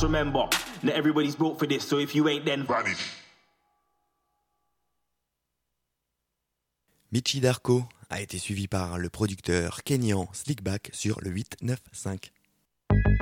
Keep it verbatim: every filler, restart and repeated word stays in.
Remember, not everybody's built for this, so if you ain't then vanish. Michi Darko a été suivi par le producteur kényan Slickback sur le huit neuf cinq.